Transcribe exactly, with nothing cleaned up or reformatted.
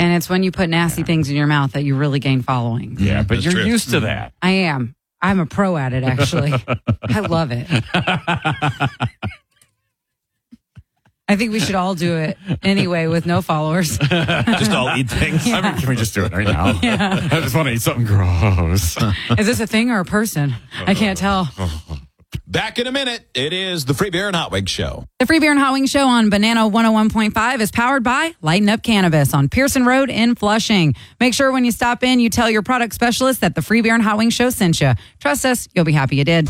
And it's when you put nasty yeah. things in your mouth that you really gain following. Yeah, but That's you're true. used to that. I am. I'm a pro at it, actually. I love it. I think we should all do it anyway with no followers. Just all eat things. Yeah. I mean, can we just do it right now? Yeah. I just want to eat something gross. Is this a thing or a person? I can't tell. Back in a minute. It is the Free Beer and Hot Wings Show. The Free Beer and Hot Wings Show on Banana one oh one point five is powered by Lighten Up Cannabis on Pearson Road in Flushing. Make sure when you stop in, you tell your product specialist that the Free Beer and Hot Wings Show sent you. Trust us, you'll be happy you did.